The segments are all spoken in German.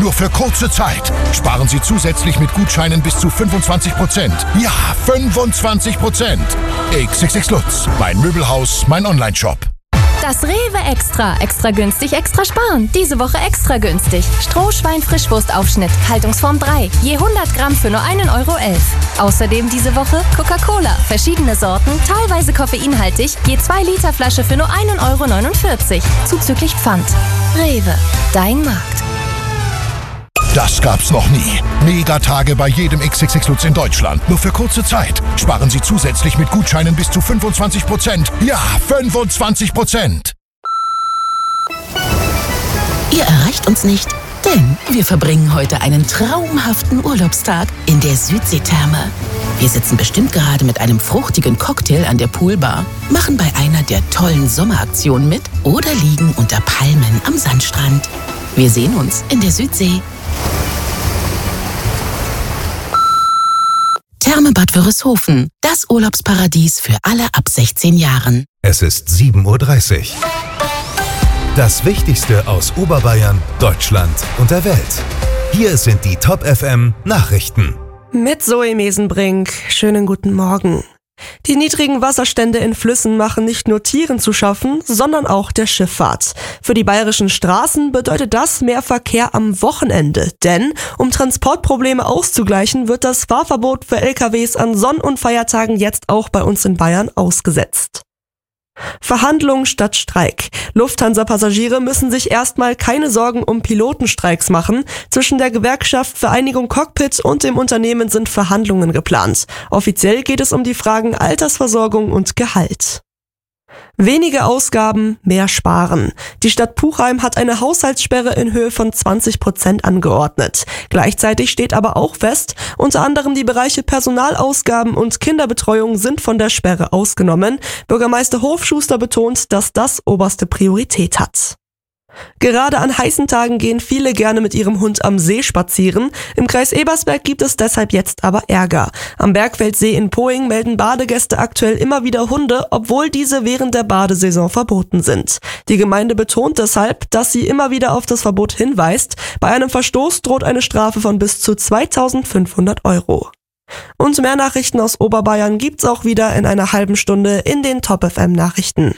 Nur für kurze Zeit. Sparen Sie zusätzlich mit Gutscheinen bis zu 25%. Ja, 25%. XXX Lutz. Mein Möbelhaus, mein Onlineshop. Das Rewe Extra. Extra günstig, extra sparen. Diese Woche extra günstig. Strohschwein-Frischwurstaufschnitt, Haltungsform 3. Je 100 Gramm für nur 1,11 Euro. Außerdem diese Woche Coca-Cola. Verschiedene Sorten, teilweise koffeinhaltig. Je 2 Liter Flasche für nur 1,49 Euro. Zuzüglich Pfand. Rewe. Dein Markt. Das gab's noch nie. Megatage bei jedem XXX Lutz in Deutschland. Nur für kurze Zeit. Sparen Sie zusätzlich mit Gutscheinen bis zu 25%. Ja, 25%. Ihr erreicht uns nicht, denn wir verbringen heute einen traumhaften Urlaubstag in der Südseetherme. Wir sitzen bestimmt gerade mit einem fruchtigen Cocktail an der Poolbar, machen bei einer der tollen Sommeraktionen mit oder liegen unter Palmen am Sandstrand. Wir sehen uns in der Südsee. Therme Bad Wörishofen, das Urlaubsparadies für alle ab 16 Jahren. Es ist 7:30 Uhr. Das Wichtigste aus Oberbayern, Deutschland und der Welt. Hier sind die Top FM Nachrichten. Mit Zoe Mesenbrink. Schönen guten Morgen. Die niedrigen Wasserstände in Flüssen machen nicht nur Tieren zu schaffen, sondern auch der Schifffahrt. Für die bayerischen Straßen bedeutet das mehr Verkehr am Wochenende. Denn um Transportprobleme auszugleichen, wird das Fahrverbot für LKWs an Sonn- und Feiertagen jetzt auch bei uns in Bayern ausgesetzt. Verhandlungen statt Streik. Lufthansa-Passagiere müssen sich erstmal keine Sorgen um Pilotenstreiks machen. Zwischen der Gewerkschaft Vereinigung Cockpit und dem Unternehmen sind Verhandlungen geplant. Offiziell geht es um die Fragen Altersversorgung und Gehalt. Wenige Ausgaben, mehr sparen. Die Stadt Puchheim hat eine Haushaltssperre in Höhe von 20% angeordnet. Gleichzeitig steht aber auch fest, unter anderem die Bereiche Personalausgaben und Kinderbetreuung sind von der Sperre ausgenommen. Bürgermeister Hofschuster betont, dass das oberste Priorität hat. Gerade an heißen Tagen gehen viele gerne mit ihrem Hund am See spazieren. Im Kreis Ebersberg gibt es deshalb jetzt aber Ärger. Am Bergfeldsee in Poing melden Badegäste aktuell immer wieder Hunde, obwohl diese während der Badesaison verboten sind. Die Gemeinde betont deshalb, dass sie immer wieder auf das Verbot hinweist. Bei einem Verstoß droht eine Strafe von bis zu 2.500 Euro. Und mehr Nachrichten aus Oberbayern gibt's auch wieder in einer halben Stunde in den Top FM Nachrichten.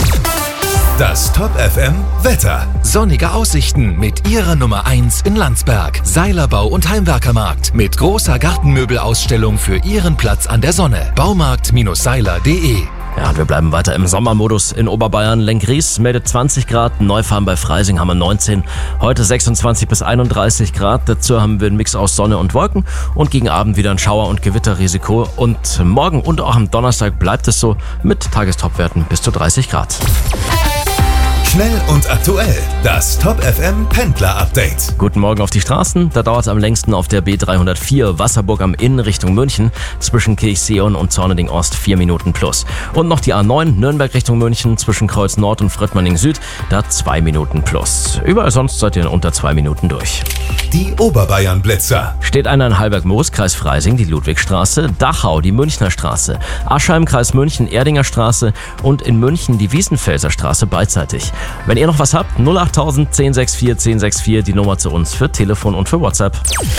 Das Top FM Wetter. Sonnige Aussichten mit Ihrer Nummer 1 in Landsberg. Seilerbau und Heimwerkermarkt mit großer Gartenmöbelausstellung für Ihren Platz an der Sonne. Baumarkt-seiler.de. Ja, und wir bleiben weiter im Sommermodus in Oberbayern. Lenkries meldet 20 Grad, Neufahren bei Freising haben wir 19, heute 26 bis 31 Grad. Dazu haben wir einen Mix aus Sonne und Wolken und gegen Abend wieder ein Schauer- und Gewitterrisiko. Und morgen und auch am Donnerstag bleibt es so mit Tagestopwerten bis zu 30 Grad. Schnell und aktuell. Das Top FM Pendler Update. Guten Morgen auf die Straßen. Da dauert es am längsten auf der B304 Wasserburg am Inn Richtung München. Zwischen Kirchseeon und Zorneding Ost 4 Minuten plus. Und noch die A9 Nürnberg Richtung München zwischen Kreuz Nord und Fröttmanning Süd. Da 2 Minuten plus. Überall sonst seid ihr in unter 2 Minuten durch. Die Oberbayern Blitzer. Steht einer in Halberg-Moos, Kreis Freising, die Ludwigstraße, Dachau, die Münchner Straße, Aschheim, Kreis München, Erdinger Straße und in München die Wiesenfelser Straße beidseitig. Wenn ihr noch was habt, 08000 1064 1064, die Nummer zu uns für Telefon und für WhatsApp.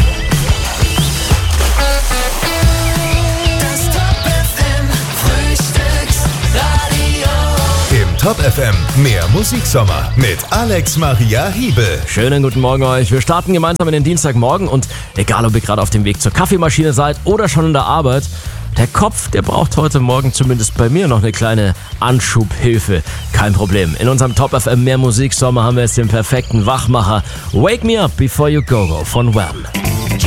Im Top FM mehr Musiksommer mit Alex Maria Hiebel. Schönen guten Morgen euch. Wir starten gemeinsam in den Dienstagmorgen und egal, ob ihr gerade auf dem Weg zur Kaffeemaschine seid oder schon in der Arbeit, der Kopf, der braucht heute Morgen zumindest bei mir noch eine kleine Anschubhilfe. Kein Problem. In unserem Top FM mehr Musiksommer haben wir jetzt den perfekten Wachmacher. Wake Me Up Before You Go von Wham.